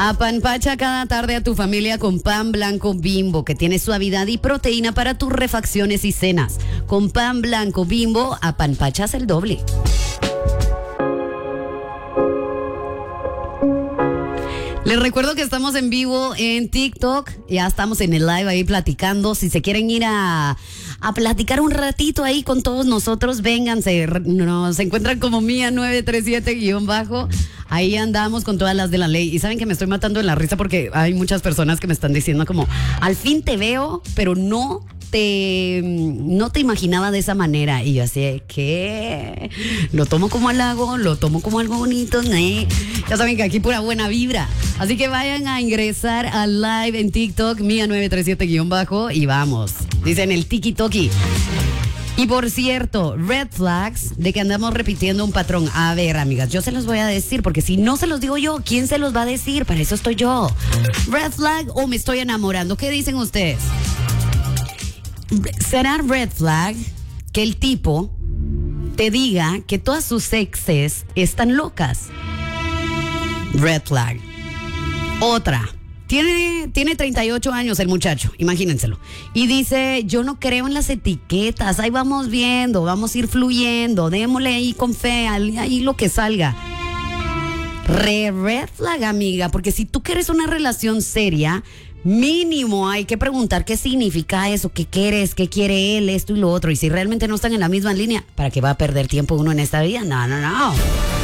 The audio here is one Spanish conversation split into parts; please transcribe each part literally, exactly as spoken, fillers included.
Apanpacha cada tarde a tu familia con pan blanco Bimbo, que tiene suavidad y proteína para tus refacciones y cenas. Con pan blanco Bimbo, apanpachas el doble. Les recuerdo que estamos en vivo en TikTok, ya estamos en el live ahí platicando. Si se quieren ir a, a platicar un ratito ahí con todos nosotros, vénganse, nos encuentran como Mía nueve tres siete guión bajo, ahí andamos con todas las de la ley. Y saben que me estoy matando en la risa porque hay muchas personas que me están diciendo como, al fin te veo, pero no te, no te imaginaba de esa manera. Y yo así, ¿qué? Lo tomo como halago, lo tomo como algo bonito, ¿eh? Ya saben que aquí pura buena vibra. Así que vayan a ingresar al live en TikTok, Mía nueve tres siete guión bajo, y vamos. Dicen el tiki-toki. Y por cierto, red flags de que andamos repitiendo un patrón. A ver, amigas, yo se los voy a decir, porque si no se los digo yo, ¿quién se los va a decir? Para eso estoy yo. Red flag o me estoy enamorando. ¿Qué dicen ustedes? ¿Será red flag que el tipo te diga que todas sus exes están locas? Red flag. Otra. Tiene, tiene treinta y ocho años el muchacho, imagínenselo. Y dice, yo no creo en las etiquetas, ahí vamos viendo, vamos a ir fluyendo, démosle ahí con fe, ahí lo que salga. Re red flag, amiga, porque si tú quieres una relación seria, mínimo hay que preguntar qué significa eso, qué quieres, qué quiere él, esto y lo otro. Y si realmente no están en la misma línea, ¿para qué va a perder tiempo uno en esta vida? No, no, no.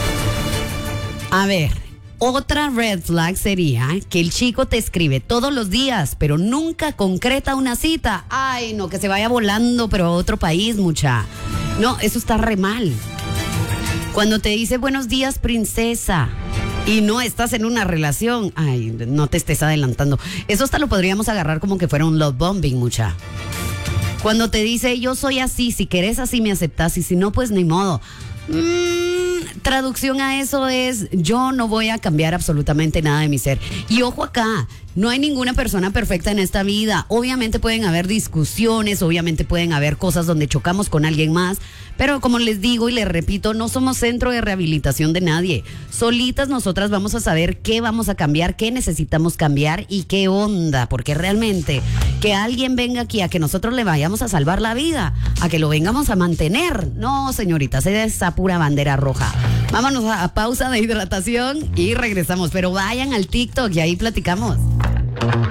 A ver, otra red flag sería que el chico te escribe todos los días, pero nunca concreta una cita. Ay, no, que se vaya volando, pero a otro país, mucha. No, eso está re mal. Cuando te dice buenos días, princesa, y no estás en una relación, ay, no te estés adelantando. Eso hasta lo podríamos agarrar como que fuera un love bombing, mucha. Cuando te dice yo soy así, si querés así me aceptás, y si no, pues ni modo. Mm, traducción a eso es, yo no voy a cambiar absolutamente nada de mi ser. Y ojo acá, no hay ninguna persona perfecta en esta vida. Obviamente pueden haber discusiones, obviamente pueden haber cosas donde chocamos con alguien más, pero como les digo y les repito, no somos centro de rehabilitación de nadie. Solitas nosotras vamos a saber qué vamos a cambiar, qué necesitamos cambiar y qué onda, porque realmente que alguien venga aquí a que nosotros le vayamos a salvar la vida, a que lo vengamos a mantener, no, señoritas, es esa pura bandera roja. Vámonos a, a pausa de hidratación y regresamos, pero vayan al TikTok y ahí platicamos.